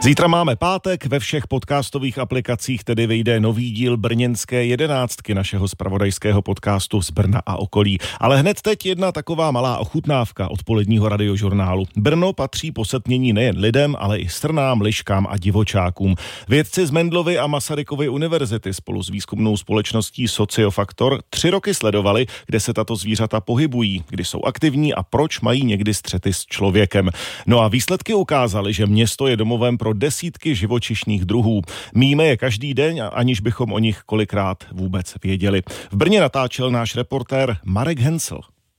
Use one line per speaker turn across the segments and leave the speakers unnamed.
Zítra máme pátek, ve všech podcastových aplikacích tedy vyjde nový díl brněnské 11 našeho zpravodajského podcastu z Brna a okolí. Ale hned teď jedna taková malá ochutnávka odpoledního radiožurnálu. Brno patří po setmění nejen lidem, ale i srnám, liškám a divočákům. Vědci z Mendelovy a Masarykovy univerzity spolu s výzkumnou společností Sociofaktor 3 roky sledovali, kde se tato zvířata pohybují, kdy jsou aktivní a proč mají někdy střety s člověkem. No a výsledky ukázaly, že město je domovem pro desítky živočišných druhů. Míme je každý den, aniž bychom o nich kolikrát vůbec věděli. V Brně natáčel náš reportér Marek Hensl.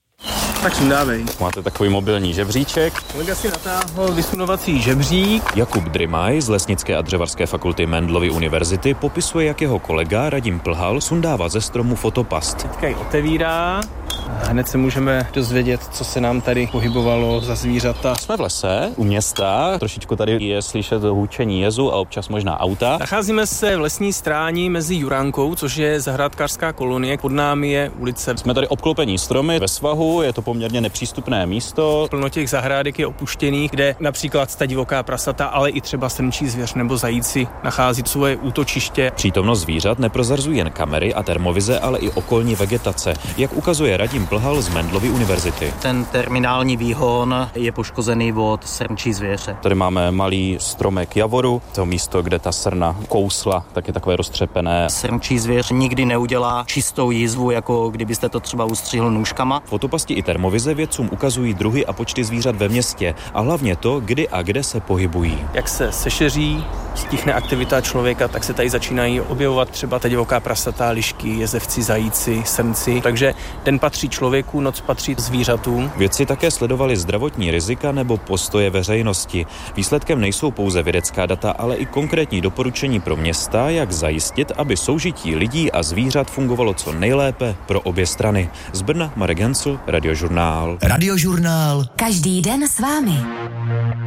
Tak sundávej.
Máte takový mobilní žebříček.
Kolega si natáhl vysunovací žebřík.
Jakub Drymaj z Lesnické a dřevařské fakulty Mendelovy univerzity popisuje, jak jeho kolega Radim Plhal sundává ze stromu fotopast.
Teďka ji otevírá. Hned se můžeme dozvědět, co se nám tady pohybovalo za zvířata.
Jsme v lese, u města. Trošičku tady je slyšet hůčení jezu a občas možná auta.
Nacházíme se v lesní stráni mezi Juránkou, což je zahrádkářská kolonie. Pod námi je ulice.
Jsme tady obklopení stromy ve svahu, je to poměrně nepřístupné místo.
Plno těch zahrádek je opuštěných, kde například ta divoká prasata, ale i třeba srnčí zvěř nebo zajíci nachází svoje útočiště.
Přítomnost zvířat neprozrazují jen kamery a termovize, ale i okolní vegetace, jak ukazuje Radim Plhal z Mendelovy univerzity.
Ten terminální výhon je poškozený od srnčí zvěře.
Tady máme malý stromek javoru, to místo, kde ta srna kousla, tak je takové roztřepené.
Srnčí zvěř nikdy neudělá čistou jízvu, jako kdybyste to třeba ustřihl nůžkama.
Fotopasti i termovize vědcům ukazují druhy a počty zvířat ve městě a hlavně to, kdy a kde se pohybují.
Jak se sešeří, stichne aktivita člověka, tak se tady začínají objevovat třeba ta divoká prasata, lišky, jezevci, zajíci, srnci. Takže den patří člověku, noc patří zvířatům.
Vědci také sledovali zdravotní rizika nebo postoje veřejnosti. Výsledkem nejsou pouze vědecká data, ale i konkrétní doporučení pro města, jak zajistit, aby soužití lidí a zvířat fungovalo co nejlépe pro obě strany. Z Brna Marek Hensl, Radiožurnál.
Radiožurnál. Každý den s vámi.